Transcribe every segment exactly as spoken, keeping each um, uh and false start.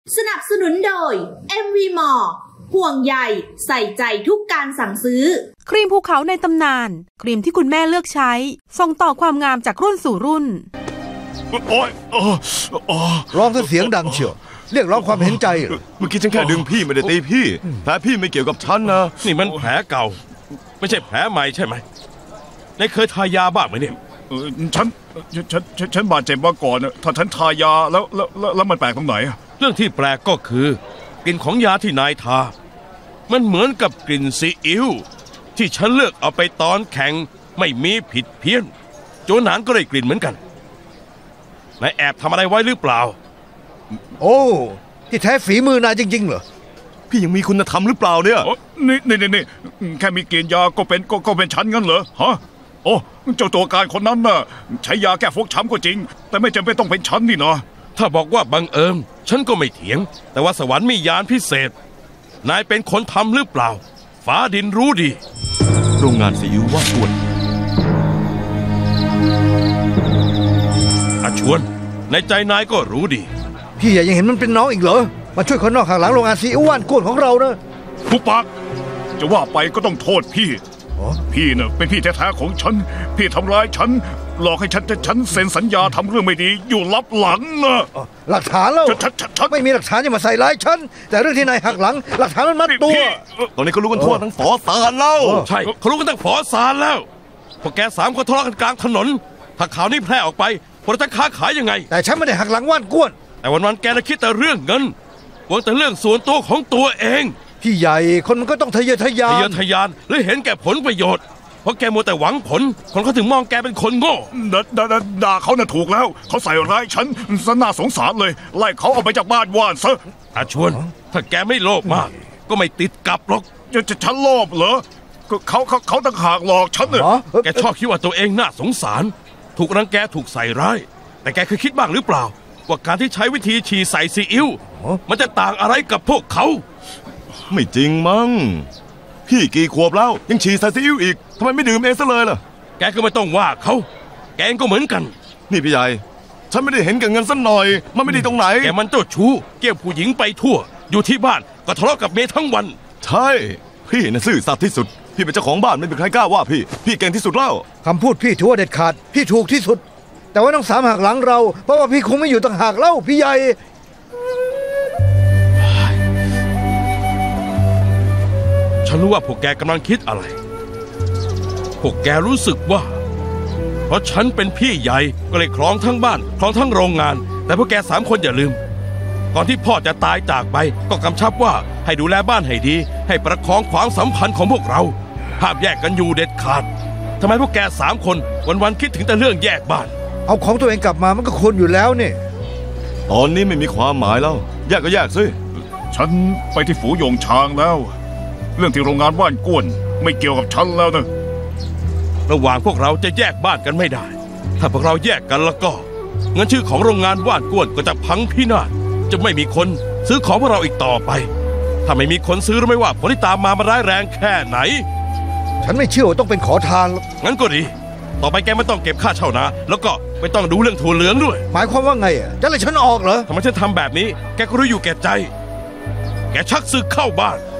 สนับสนุนโดย เอ็ม วี มอลล์ ห่วงใยใส่ใจทุกการสั่งซื้อครีมภูเขาในตำนานครีมที่คุณแม่เลือกใช้ส่งต่อความงามจากรุ่นสู่รุ่นโอ๊ยร้องเสียงดังเชียวเรียกร้องความเห็นใจเมื่อกี้ฉันแค่ดึงพี่ไม่ได้ตีพี่แผลพี่ไม่เกี่ยวกับฉันนะนี่มันแผลเก่าไม่ใช่แผลใหม่ใช่ไหมนายเคยทายาบ้างไหมเนี่ยฉันฉันฉันบาดเจ็บมาก่อนถ้าฉันทายาแล้วแล้วแล้วมันแปลกตรงไหนเรื่องที่แปลกก็คือกลิ่นของยาที่นายทามันเหมือนกับกลิ่นซีอิ๊วที่ฉันเลือกเอาไปตอนแข่งไม่มีผิดเพี้ยนโจหนานก็ได้กลิ่นเหมือนกันนายแอบทำอะไรไว้หรือเปล่าโอ้ที่แท้ฝีมือนายจริงๆเหรอพี่ยังมีคุณธรรมหรือเปล่าเนี่ยนี่นี่นี่แค่มีกลิ่นยาก็เป็นก็ก็เป็นฉันงั้นเหรอฮะโอ้เจ้าตัวการคนนั้นน่ะใช้ยาแก้ฟกช้ำก็จริงแต่ไม่จำเป็นต้องเป็นฉันนี่เนาะถ้าบอกว่าบังเอิญฉันก็ไม่เถียงแต่ว่าสวรรค์มียานพิเศษนายเป็นคนทำหรือเปล่าฟ้าดินรู้ดีโรงงานซีอิ๊วว่าชวนอาชวนในใจนายก็รู้ดีพี่ยังเห็นมันเป็นน้องอีกเหรอมาช่วยคนนอกข้างหลังโรงงานซีอิ๊วว่านก้วนของเรานะทุกปากจะว่าไปก็ต้องโทษพี่พี่เน่ะเป็นพี่แท้ๆของฉันพี่ทำร้ายฉันหลอกให้ฉันจะฉันเซ็นสัญญาทำเรื่องไม่ดีอยู่ลับหลังนะหลักฐานแล้วไม่มีหลักฐานจะมาใส่ร้ายฉันแต่เรื่องที่นายหักหลังหลักฐานมันมัดตัวตอนนี้เขารู้กันทั่วทั้งฝอสารแล้วใช่เขารู้กันทั้งฝอสารแล้วพวกแกสามคนทะเลาะกันกลางถนนถ้าข่าวนี้แพร่ออกไปพวกเราจะค้าขายยังไงแต่ฉันไม่ได้หักหลังว่านก้วนแต่วันๆแกน่ะคิดแต่เรื่องเงินหวังแต่เรื่องส่วนตัวของตัวเองพี่ใหญ่คนมันก็ต้องทะเยอทะยานทะเยอทะยานหรือเห็นแก่ผลประโยชน์เพราะแกมัวแต่หวังผลคนเขาถึงมองแกเป็นคนโง่ด่าด่าด่าเขาน่ะถูกแล้วเขาใส่ร้ายฉันซะน่าสงสารเลยไล่เขาออกไปจากบ้านว่านซะอาชวนถ้าแกไม่โลภมากก็ไม่ติดกับหรอกจะจะฉันโลภเหรอเขาเขาเขาต่างหากหลอกฉันเน่ะแกชอบคิดว่าตัวเองน่าสงสารถูกรังแกถูกใส่ร้ายแต่แกเคยคิดบ้างหรือเปล่าว่าการที่ใช้วิธีฉี่ใส่ซีอิ๊วมันจะต่างอะไรกับพวกเขาไม่จริงมั้งพี่กี่ขวบแล้วยังฉี่ใส่ซีอิ๊วอีกทำไมไม่ดื่มเองซะเลยล่ะแกก็ไม่ต้องว่าเขาแกก็เหมือนกันนี่พี่ใหญ่ฉันไม่ได้เห็นกับเงินสักหน่อยมันไม่ดีตรงไหนแกมันเจ้าชู้เกี่ยวผู้หญิงไปทั่วอยู่ที่บ้านก็ทะเลาะกับเมียทั้งวันใช่พี่น่ะซื่อสัตย์ที่สุดพี่เป็นเจ้าของบ้านไม่มีใครกล้าว่าพี่พี่เก่งที่สุดแล้วคำพูดพี่ถือว่าเด็ดขาดพี่ถูกที่สุดแต่ว่าน้องสามหักหลังเราเพราะว่าพี่คงไม่อยู่ต่างหากเล่าพี่ใหญ่ฉันรู้ว่าพวกแกกำลังคิดอะไรพวกแกรู้สึกว่าเพราะฉันเป็นพี่ใหญ่ก็เลยครองทั้งบ้านครองทั้งโรงงานแต่พวกแกสามคนอย่าลืมก่อนที่พ่อจะตายจากไปก็กำชับว่าให้ดูแลบ้านให้ดีให้ประคองความสัมพันธ์ของพวกเราห้ามแยกกันอยู่เด็ดขาดทำไมพวกแกสามคนวันๆคิดถึงแต่เรื่องแยกบ้านเอาของตัวเองกลับมามันก็ควรอยู่แล้วนี่ตอนนี้ไม่มีความหมายแล้วแยกก็แยกสิฉันไปที่ฝูหยงช้างแล้วเรื่องที่โรงงานว่านก้วนไม่เกี่ยวกับฉันแล้วนะระหว่างพวกเราจะแยกบ้านกันไม่ได้ถ้าพวกเราแยกกันแล้วก็เงินชื่อของโรงงานว่านก้วนก็จะพังพินาศจะไม่มีคนซื้อของพวกเราอีกต่อไปถ้าไม่มีคนซื้อไม่ว่าผลที่ตามมามันร้ายแรงแค่ไหนฉันไม่เชื่อว่าต้องเป็นขอทานงั้นก็ดีต่อไปแกไม่ต้องเก็บค่าเช่านาแล้วก็ไม่ต้องดูเรื่องถั่วเหลืองด้วยหมายความว่าไงอ่ะจะไล่ฉันออกเหรอทำไมฉันทำแบบนี้แกก็รู้อยู่แก่ใจแกชักศึกเข้าบ้าน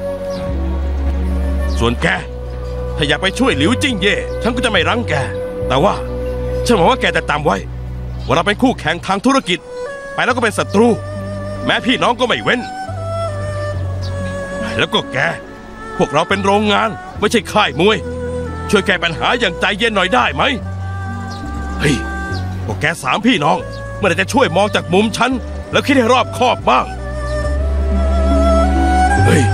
ส่วนแกถ้าอยากไปช่วยหลิวจิ้งเย่ฉันก็จะไม่รั้งแกแต่ว่าฉันหวังว่าแกจะจำไว้ว่าเราเป็นคู่แข่งทางธุรกิจไปแล้วก็เป็นศัตรูแม้พี่น้องก็ไม่เว้นแล้วก็แกพวกเราเป็นโรงงานไม่ใช่ค่ายมวยช่วยแก้ปัญหาอย่างใจเย็นหน่อยได้ไหมเฮ้ยพวกแกสามพี่น้องเมื่อไหร่จะช่วยมองจากมุมฉันแล้วคิดให้รอบคอบบ้างเฮ้ย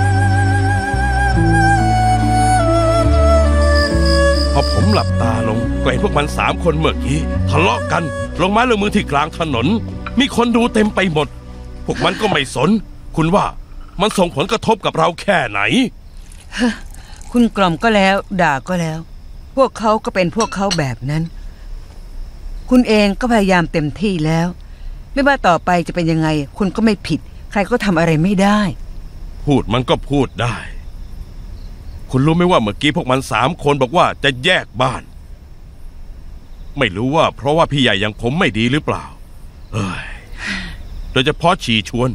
พอผมหลับตาลงก็เห็นพวกมันสามคนเมื่อกี้ทะเลาะกันลงไม้ลงมือที่กลางถนนมีคนดูเต็มไปหมดพวกมันก็ไม่สนคุณว่ามันส่งผลกระทบกับเราแค่ไหนคุณกล่อมก็แล้วด่าก็แล้วพวกเขาก็เป็นพวกเขาแบบนั้นคุณเองก็พยายามเต็มที่แล้วไม่ว่าต่อไปจะเป็นยังไงคุณก็ไม่ผิดใครก็ทำอะไรไม่ได้พูดมันก็พูดได้คุณรู้ไหมว่าเมื่อกี้พวกมันสามคนบอกว่าจะแยกบ้านไม่รู้ว่าเพราะว่าพี่ใหญ่อย่างผมไม่ดีหรือเปล่าเอ้ยโดยเฉพาะฉีชวน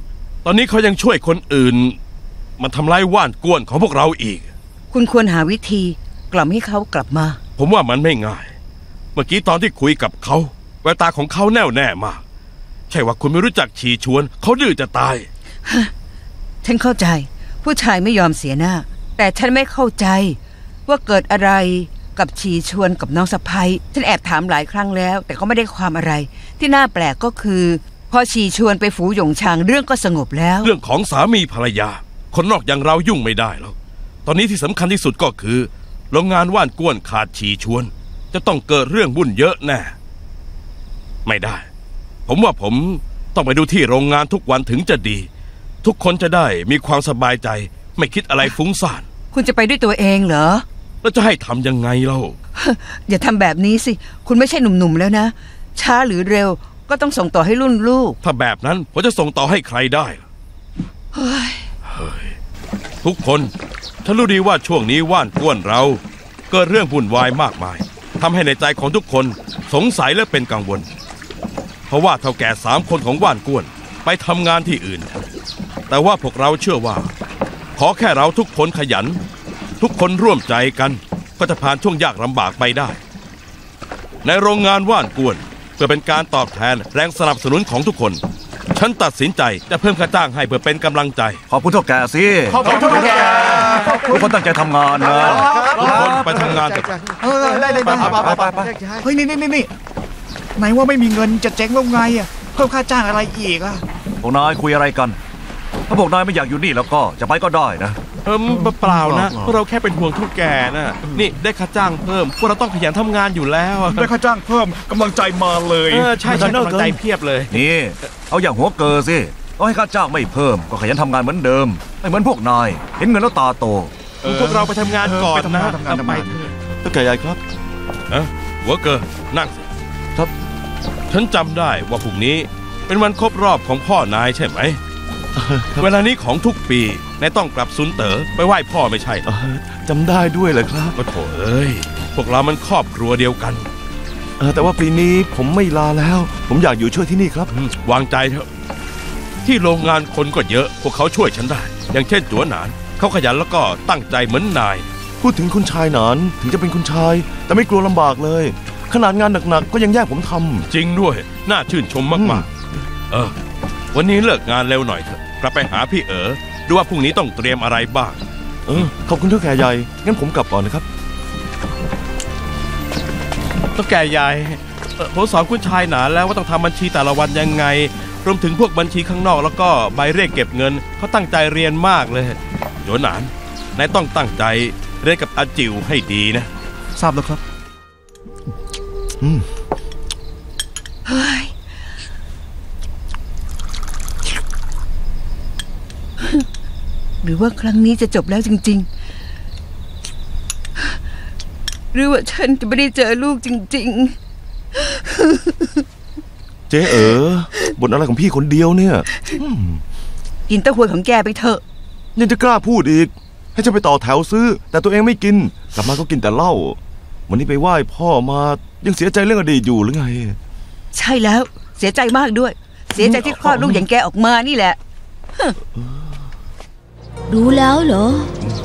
ตอนนี้เขายังช่วยคนอื่นมาทำร้ายว่านก้วนของพวกเราอีกคุณควรหาวิธีกล่อมให้เขากลับมาผมว่ามันไม่ง่ายเมื่อกี้ตอนที่คุยกับเขาแววตาของเขาแน่วแน่มากใช่ว่าคุณไม่รู้จักฉีชวนเขาดื้อจะตายฉันเข้าใจผู้ชายไม่ยอมเสียหน้าแต่ฉันไม่เข้าใจว่าเกิดอะไรกับฉีชวนกับน้องสะใภ้ฉันแอบถามหลายครั้งแล้วแต่ก็ไม่ได้ความอะไรที่น่าแปลกก็คือพอฉีชวนไปฝูหยงชางเรื่องก็สงบแล้วเรื่องของสามีภรรยาคนนอกอย่างเรายุ่งไม่ได้แล้วตอนนี้ที่สำคัญที่สุดก็คือโรงงานว่านก้วนขาดฉีชวนจะต้องเกิดเรื่องวุ่นเยอะแน่ไม่ได้ผมว่าผมต้องไปดูที่โรงงานทุกวันถึงจะดีทุกคนจะได้มีความสบายใจไม่คิดอะไรฟุ้งซ่านคุณจะไปด้วยตัวเองเหรอแล้วจะให้ทำยังไงเล่าอย่าทำแบบนี้สิคุณไม่ใช่หนุ่มๆแล้วนะช้าหรือเร็วก็ต้องส่งต่อให้รุ่นลูกถ้าแบบนั้นผมจะส่งต่อให้ใครได้เฮ้ยทุกคนฉันรู้ดีว่าช่วงนี้ว่านก้วนเราเกิดเรื่องวุ่นวายมากมายทำให้ในใจของทุกคนสงสัยและเป็นกังวลเพราะว่าเฒ่าแก่สามคนของว่านก้วนไปทำงานที่อื่นแต่ว่าพวกเราเชื่อว่าขอแค่เราทุกคนขยันทุกคนร่วมใจกันก็จะผ่านช่วงยากลำบากไปได้ในโรงงานว่านก้วนเพื่อเป็นการตอบแทนแรงสนับสนุนของทุกคนฉันตัดสินใจจะเพิ่มค่าจ้างให้เพื่อเป็นกำลังใจขอบคุณเฒ่าแก่สิขอบคุณเฒ่าแก่ทุกคนตั้งใจทำงานนะทุกคนไปทำงานเออได้เลยไปไปไปเฮ้ยนี่นี่นี่ไหนว่าไม่มีเงินจะเจ๊งแล้วไงอ่ะเพิ่มค่าจ้างอะไรอีกอ่ะพวกนายคุยอะไรกันถ้าพวกนายไม่อยากอยู่นี่แล้วก็จะไปก็ได้นะเออเปล่านะพวกเราแค่เป็นห่วงเฒ่าแก่นะนี่ได้ค่าจ้างเพิ่มพวกเราต้องขยันทำงานอยู่แล้วได้ค่าจ้างเพิ่มกำลังใจมาเลยเออใช่ใช่กำลังใจเพียบเลยนี่เอาอย่างหัวเกอสิต้องให้ค่าจ้างไม่เพิ่มก็ขยันทำงานเหมือนเดิมไม่เหมือนพวกนายเห็นเงินแล้วตาโตพวกเราไปทำงานก่อนนะไปเฒ่าแก่ใหญ่ครับเออหัวเกอนั่งสิครับฉันจำได้ว่าพรุ่งนี้เป็นวันครบรอบของพ่อนายใช่ไหมเวลานี้ของทุกปีนายต้องกลับซุนเต๋อไปไหว้พ่อไม่ใช่จำได้ด้วยเหรอครับก็โถเอ้ยพวกเรามันครอบครัวเดียวกันเออแต่ว่าปีนี้ผมไม่ลาแล้วผมอยากอยู่ช่วยที่นี่ครับวางใจเถอะที่โรงงานคนก็เยอะพวกเขาช่วยฉันได้อย่างเช่นจั๋วหนานเขาขยันแล้วก็ตั้งใจเหมือนนายพูดถึงคุณชายหนานถึงจะเป็นคุณชายแต่ไม่กลัวลำบากเลยขนาดงานหนักๆก็ยังแยกผมทำจริงด้วยน่าชื่นชมมากๆเออวันนี้เลิกงานเร็วหน่อยเถอะกลับไปหาพี่เอ๋อดูว่าพรุ่งนี้ต้องเตรียมอะไรบ้างเออขอบคุณเฒ่าแก่ใหญ่งั้นผมกลับก่อนนะครับเฒ่าแก่ใหญ่ผมสอนคุณชายหนานแล้วว่าต้องทำบัญชีแต่ละวันยังไงรวมถึงพวกบัญชีข้างนอกแล้วก็ใบเรียกเก็บเงินเขาตั้งใจเรียนมากเลยโยนหนานนายต้องตั้งใจเรียนกับอาจิวให้ดีนะทราบแล้วครับอืมเฮ้ยหรือว่าครั้งนี้จะจบแล้วจริงๆหรือว่าฉันจะไม่ได้เจอลูกจริงๆเจ๊เอ๋บ่นอะไรของพี่คนเดียวเนี่ยกินเต้าหวยของแกไปเถอะยังจะกล้าพูดอีกให้ฉันไปต่อแถวซื้อแต่ตัวเองไม่กินกลับมาก็กินแต่เหล้าวันนี้ไปไหว้พ่อมายังเสียใจเรื่องอดีตอยู่หรือไงใช่แล้วเสียใจมากด้วยเสียใจที่คลอดลูกอย่างแกออกมานี่แหละรู้แล้วเหรอ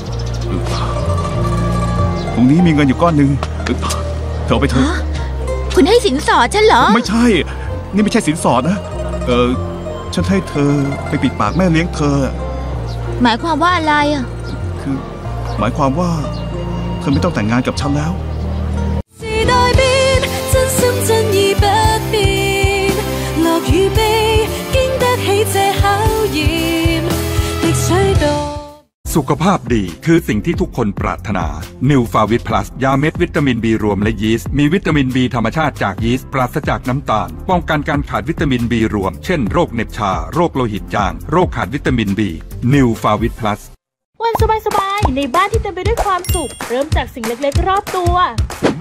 พรุ่งนี้มีเงินอยู่ก้อนหนึ่งเธอเอาไปเถอะคุณให้สินสอดฉันเหรอไม่ใช่นี่ไม่ใช่สินสอดนะเออฉันให้เธอไปปิดปากแม่เลี้ยงเธอหมายความว่าอะไรอ่ะคือหมายความว่าเธอไม่ต้องแต่งงานกับฉันแล้วสุขภาพดีคือสิ่งที่ทุกคนปรารถนา New Favit Plus ยาเม็ดวิตามิน B รวมและยีสต์มีวิตามิน B ธรรมชาติจากยีสต์ปราศจากน้ำตาลป้องกันการขาดวิตามิน B รวมเช่นโรคเหน็บชาโรคโลหิตจางโรคขาดวิตามิน B New Favit Plus วันสบายๆในบ้านที่เต็มไปด้วยความสุขเริ่มจากสิ่งเล็กๆรอบตัว